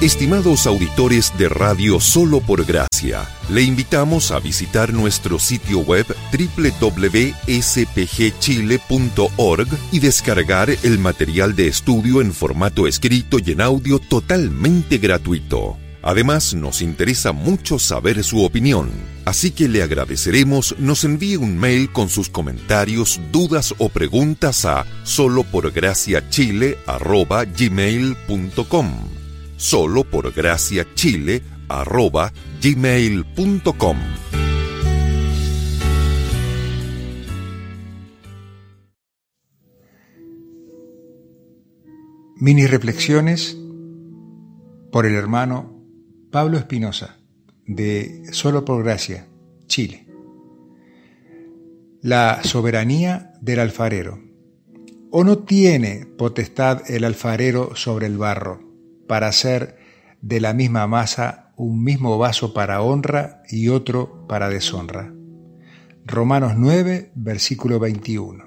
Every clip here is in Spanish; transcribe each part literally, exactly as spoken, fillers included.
Estimados auditores de Radio Solo por Gracia, le invitamos a visitar nuestro sitio web doble u doble u doble u punto s p g chile punto org y descargar el material de estudio en formato escrito y en audio totalmente gratuito. Además, nos interesa mucho saber su opinión, así que le agradeceremos nos envíe un mail con sus comentarios, dudas o preguntas a soloporgraciachile arroba gmail punto com. soloporgraciachile arroba gmail punto com. Mini reflexiones por el hermano Pablo Espinosa, de Solo por Gracia, Chile. La soberanía del alfarero. ¿O no tiene potestad el alfarero sobre el barro, para hacer de la misma masa un mismo vaso para honra y otro para deshonra? Romanos nueve, versículo veintiuno.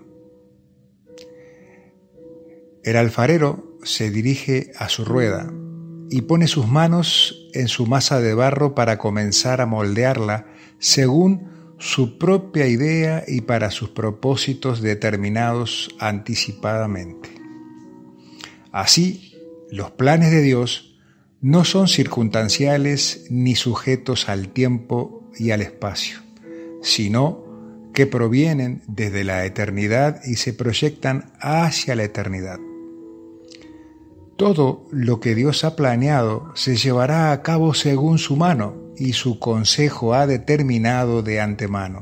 El alfarero se dirige a su rueda y pone sus manos en su masa de barro para comenzar a moldearla según su propia idea y para sus propósitos determinados anticipadamente. Así, los planes de Dios no son circunstanciales ni sujetos al tiempo y al espacio, sino que provienen desde la eternidad y se proyectan hacia la eternidad. Todo lo que Dios ha planeado se llevará a cabo según su mano y su consejo ha determinado de antemano.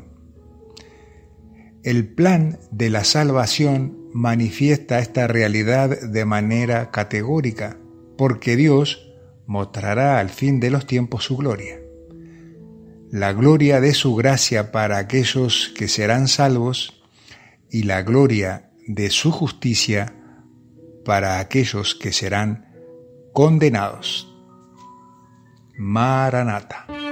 El plan de la salvación manifiesta esta realidad de manera categórica, porque Dios mostrará al fin de los tiempos su gloria. La gloria de su gracia para aquellos que serán salvos y la gloria de su justicia para aquellos que serán condenados. Maranata.